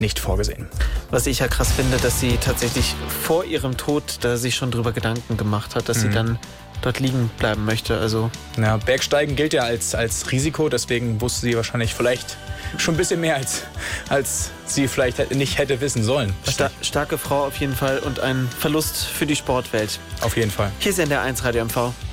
nicht vorgesehen. Was ich ja krass finde, dass sie tatsächlich vor ihrem Tod da sich schon drüber Gedanken gemacht hat, dass sie dann dort liegen bleiben möchte. Also Ja, Bergsteigen gilt ja als Risiko, deswegen wusste sie wahrscheinlich vielleicht schon ein bisschen mehr, als sie vielleicht nicht hätte wissen sollen. starke Frau auf jeden Fall und ein Verlust für die Sportwelt. Auf jeden Fall. Hier ist NDR 1 Radio MV.